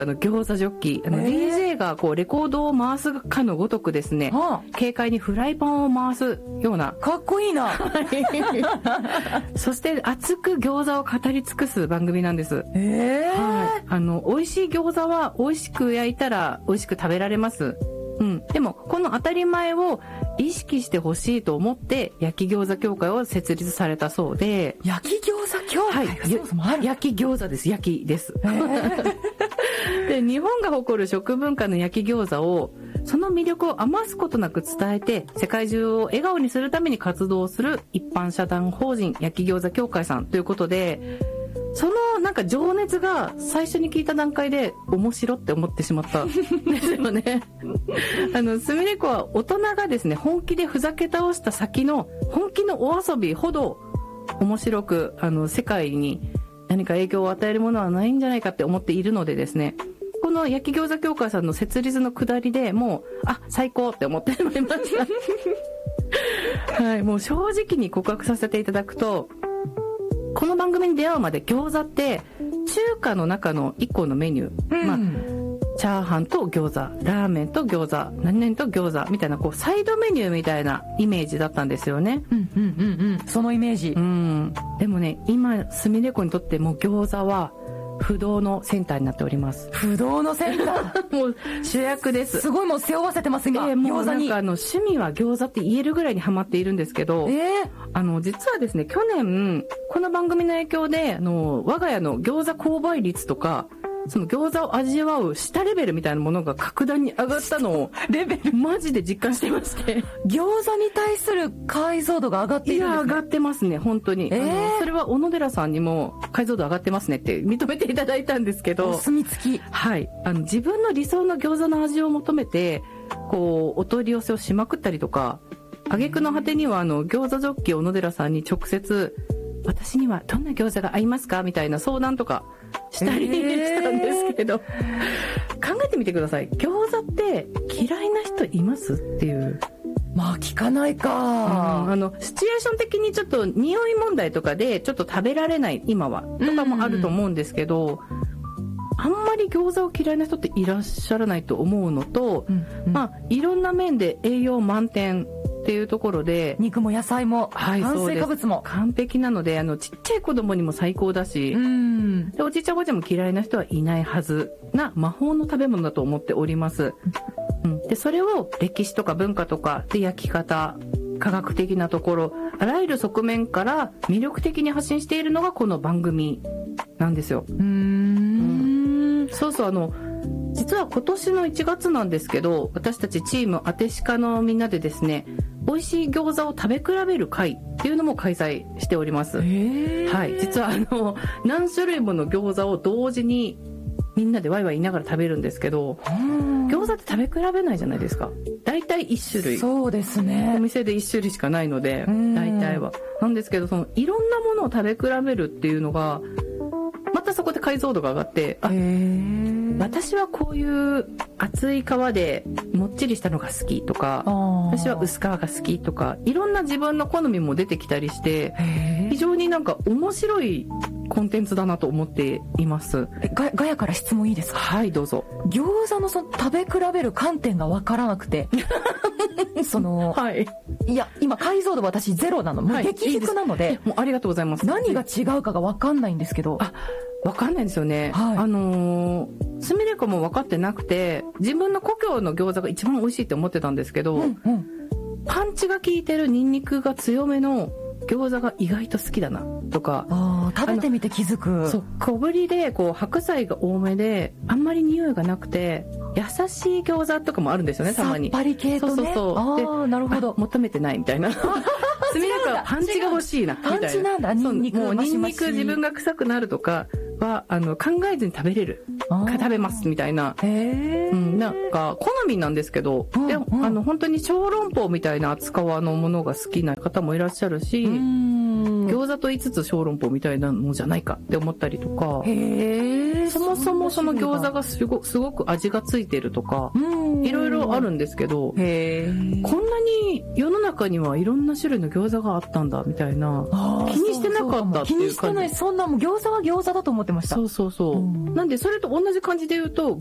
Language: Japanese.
餃子ジョッキ、DJ がこうレコードを回すかのごとくですね、軽快にフライパンを回すような。 かっこいいな。 そして熱く餃子を語り尽くす番組なんです。はい。美味しい餃子は美味しく焼いたら美味しく食べられます。うん。でも、この当たり前を意識してほしいと思って、焼き餃子協会を設立されたそうで。 焼き餃子協会がそもそもある？ 焼き餃子です。焼きです。で、日本が誇る食文化の焼き餃子を、その魅力を余すことなく伝えて、世界中を笑顔にするために活動する一般社団法人焼き餃子協会さんということで、そのなんか情熱が最初に聞いた段階で面白って思ってしまったんですよね。すみれ子は大人がですね、本気でふざけ倒した先の本気のお遊びほど面白く、世界に何か影響を与えるものはないんじゃないかって思っているのでですね、この焼き餃子協会さんの設立の下りでもう、最高って思ってしまいました。はい、もう正直に告白させていただくと、この番組に出会うまで餃子って中華の中の一個のメニュー、チャーハンと餃子、ラーメンと餃子、何々と餃子みたいなこうサイドメニューみたいなイメージだったんですよね。 そのイメージ。 でもね、今すみれ子にとっても餃子は不動のセンターになっております。 不動のセンター。 もう主役です。 すごいもう背負わせてます今。 もうなんか趣味は餃子って言えるぐらいにハマっているんですけど、実はですね、去年この番組の影響で我が家の餃子購買率とか、その餃子を味わう下レベルみたいなものが格段に上がったのをレベルマジで実感していまして、 餃子に対する解像度が上がっているんですね。 いや上がってますね、本当に。それは小野寺さんにも解像度上がってますねって認めていただいたんですけど、 お墨付き。 はい、自分の理想の餃子の味を求めてこうお取り寄せをしまくったりとか、挙句の果てには餃子ジョッキ小野寺さんに直接私にはどんな餃子が合いますかみたいな相談とかしたりしたんですけど、考えてみてください。餃子って嫌いな人いますっていう。 まあ聞かないか。 シチュエーション的にちょっと匂い問題とかでちょっと食べられない今はとかもあると思うんですけど、あんまり餃子を嫌いな人っていらっしゃらないと思うのと、いろんな面で栄養満点っていうところで、 肉も野菜も炭水化物も完璧なので、ちっちゃい子供にも最高だし、でおじいちゃんおばあちゃんも嫌いな人はいないはずな魔法の食べ物だと思っております。でそれを歴史とか文化とかで焼き方、科学的なところ、あらゆる側面から魅力的に発信しているのがこの番組なんですよ。そうそう、実は今年の1月なんですけど、私たちチームあてしかのみんなでですね、美味しい餃子を食べ比べる会っていうのも開催しております。はい、実は何種類もの餃子を同時にみんなでワイワイ言いながら食べるんですけど、餃子って食べ比べないじゃないですか。大体1種類。 そうですね。 お店で1種類しかないので、大体は。なんですけど、いろんなものを食べ比べるっていうのが、またそこで解像度が上がって、私はこういう厚い皮でもっちりしたのが好きとか、私は薄皮が好きとか、いろんな自分の好みも出てきたりして、非常になんか面白いコンテンツだなと思っています。 ガヤから質問いいですか？ はい、どうぞ。 餃子の食べ比べる観点がわからなくてはい。 いや、今解像度私ゼロなの。もう激低なので、 もうありがとうございます。 何が違うかがわかんないんですけど。 わかんないんですよね。すみれ子も分かってなくて、自分の故郷の餃子が一番美味しいって思ってたんですけど、パンチが効いてるニンニクが強めの餃子が意外と好きだなとか、 食べてみて気づく。 そう、小ぶりでこう白菜が多めであんまり匂いがなくて優しい餃子とかもあるんですよね、たまに。 さっぱり系とね。 そうなるほど。 求めてないみたいな。すみれ子はパンチが欲しいなみたいな。 パンチなんだ。ニンニクもうニンニク自分が臭くなるとかは考えずに食べれる食べますみたいな。なんか好みなんですけど、で本当に小籠包みたいな厚皮のものが好きな方もいらっしゃるし、餃餃子と5つ小籠包みたいなのじゃないかって思ったりとか、そもそもその餃子がすごく味がついてるとか、いろいろあるんですけど、こんなに世の中にはいろんな種類の餃子があったんだみたいな、気にしてなかったっていう感じ。 気にしてない。そんなもう餃子は餃子だと思ってました。 そう。なんでそれと同じ感じで言うと、